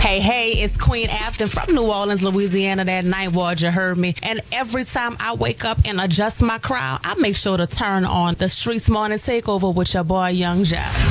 Hey, it's Queen Afton from New Orleans, Louisiana, that Ninth Ward, you heard me. And every time I wake up and adjust my crown, I make sure to turn on the Streets Morning Takeover with your boy, Young Joe.